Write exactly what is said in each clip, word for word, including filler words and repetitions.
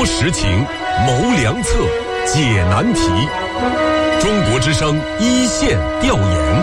实情，谋良策，解难题。中国之声一线调研。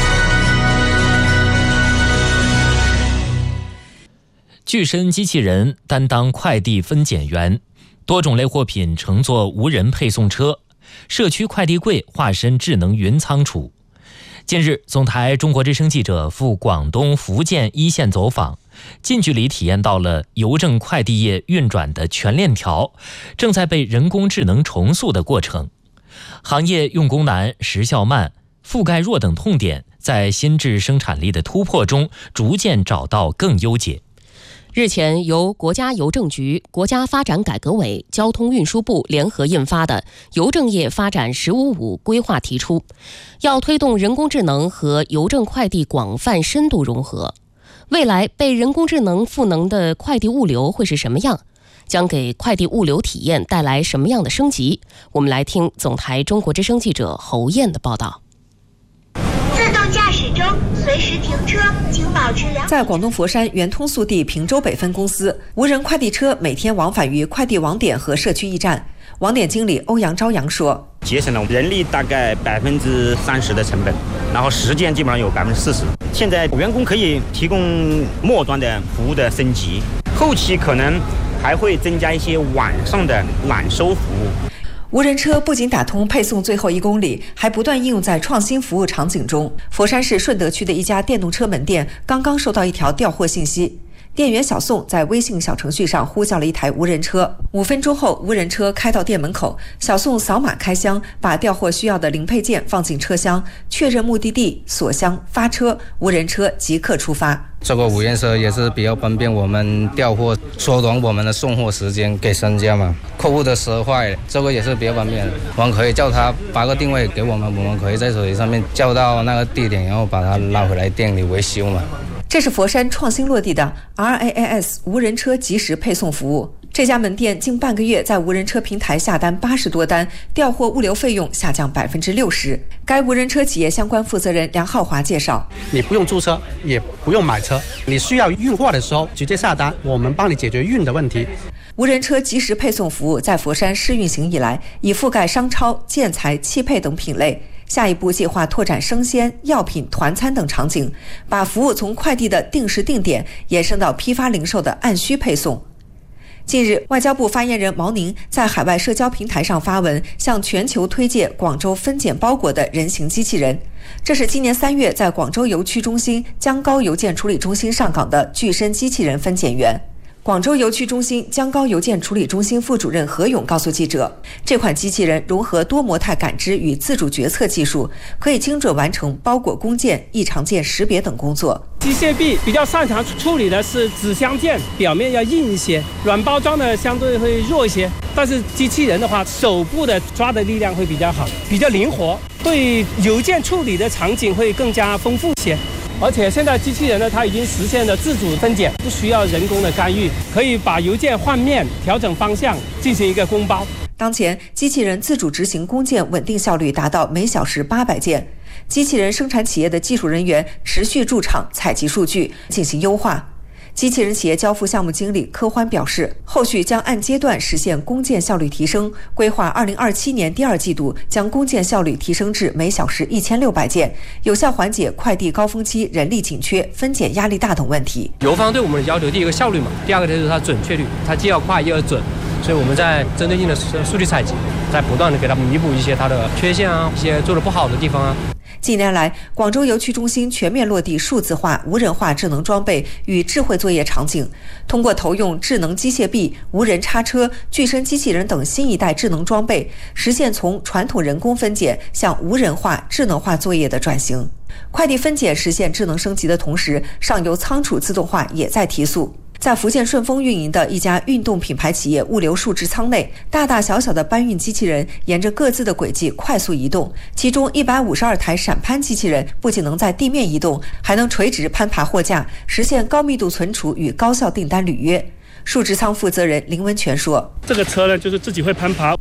具身机器人担当快递分拣员，多种类货品乘坐无人配送车，社区快递柜化身智能云仓储。近日，总台中国之声记者赴广东、福建一线走访，近距离体验到了邮政快递业运转的全链条正在被人工智能重塑的过程。行业用工难、时效慢、覆盖弱等痛点，在新质生产力的突破中逐渐找到更优解。 日前，由国家邮政局、国家发展改革委、交通运输部联合印发的《邮政业发展“十五五”规划》提出，要推动人工智能和邮政快递广泛深度融合。未来被人工智能赋能的快递物流会是什么样？将给快递物流体验带来什么样的升级？我们来听总台中国之声记者侯燕的报道。 自动驾驶中，随时停车，请保持良好。 在广东佛山圆通速递平洲北分公司，无人快递车每天往返于快递网点和社区驿站。网点经理欧阳朝阳说：“ 节省了人力大概百分之三十的成本，然后时间基本上有百分之四十。现在员工可以提供末端的服务的升级，后期可能还会增加一些晚上的揽收服务。” 无人车不仅打通配送最后一公里，还不断应用在创新服务场景中。佛山市顺德区的一家电动车门店刚刚收到一条调货信息，店员小宋在微信小程序上呼叫了一台无人车。五分钟后，无人车开到店门口，小宋扫码开箱，把调货需要的零配件放进车厢，确认目的地，锁箱发车，无人车即刻出发。 这个无人车也是比较方便我们调货，缩短我们的送货时间给商家嘛。客户的车坏，这个也是比较方便，我们可以叫他发个定位给我们，我们可以在手机上面叫到那个地点，然后把它拉回来店里维修嘛。 这是佛山创新落地的 R A A S 无人车即时配送服务。这家门店近半个月在无人车平台下单八十多单，调货物流费用下降百分之六十。该无人车企业相关负责人梁浩华介绍：“ 你不用租车，也不用买车，你需要运货的时候直接下单，我们帮你解决运的问题。” 无人车即时配送服务在佛山试运行以来，已覆盖商超、建材、汽配等品类。下一步计划拓展生鲜、药品、团餐等场景，把服务从快递的定时定点延伸到批发零售的按需配送。近日，外交部发言人毛宁在海外社交平台上发文，向全球推介广州分拣包裹的人形机器人。这是今年三月在广州邮区中心江高邮件处理中心上岗的具身机器人分拣员。广州邮区中心江高邮件处理中心副主任何勇告诉记者，这款机器人融合多模态感知与自主决策技术，可以精准完成包裹工件、异常件识别等工作。 机械臂比较擅长处理的是纸箱件，表面要硬一些，软包装呢相对会弱一些。但是机器人的话，手部的抓的力量会比较好，比较灵活，对邮件处理的场景会更加丰富些。而且现在机器人呢，它已经实现了自主分拣，不需要人工的干预，可以把邮件换面、调整方向，进行一个工包。 当前，机器人自主执行工件稳定效率达到每小时八百件。机器人生产企业的技术人员持续驻场采集数据，进行优化。机器人企业交付项目经理柯欢表示，后续将按阶段实现工件效率提升，规划二零二七年第二季度将工件效率提升至每小时一千六百件，有效缓解快递高峰期人力紧缺、分拣压力大等问题。 邮方对我们的要求，第一个效率嘛，第二个就是它准确率，它既要快又要准，所以我们在针对性的数据采集，在不断的给它弥补一些它的缺陷啊，一些做得不好的地方啊。 近年来，广州邮区中心全面落地数字化、无人化智能装备与智慧作业场景，通过投用智能机械臂、无人叉车、具身机器人等新一代智能装备，实现从传统人工分拣向无人化、智能化作业的转型。快递分拣实现智能升级的同时，上游仓储自动化也在提速。在福建顺丰运营的一家运动品牌企业物流数值仓内，大大小小的搬运机器人沿着各自的轨迹快速移动，其中一百五十二台闪攀机器人不仅能在地面移动，还能垂直攀爬货架，实现高密度存储与高效订单履约。数值仓负责人林文全说：“ 这个车呢，就是自己会攀爬，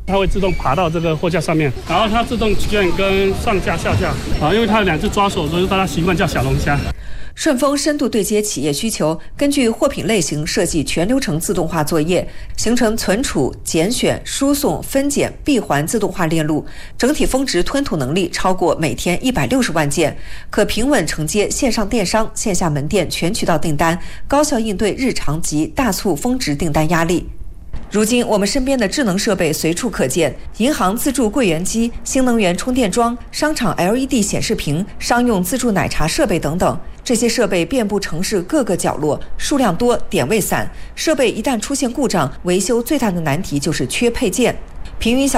它会自动爬到这个货架上面，然后它自动卷跟上架下架啊，因为它有两只抓手，所以大家习惯叫小龙虾。 顺丰深度对接企业需求，根据货品类型设计全流程自动化作业，形成存储、拣选、输送、分拣、闭环自动化链路，整体峰值吞吐能力超过每天一百六十万件，可平稳承接线上电商、线下门店全渠道订单，高效应对日常及大促峰值订单压力。如今，我们身边的智能设备随处可见，银行自助柜员机、新能源充电桩、商场 L E D 显示屏、商用自助奶茶设备等等。这些设备遍布城市各个角落，数量多，点位散。设备一旦出现故障，维修最大的难题就是缺配件。平舆小